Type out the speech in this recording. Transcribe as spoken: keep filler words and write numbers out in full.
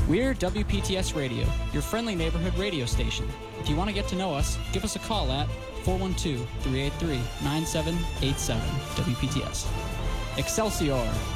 We're W P T S Radio, your friendly neighborhood radio station. If you want to get to know us, give us a call at four one two, three eight three, nine seven eight seven. W P T S. Excelsior!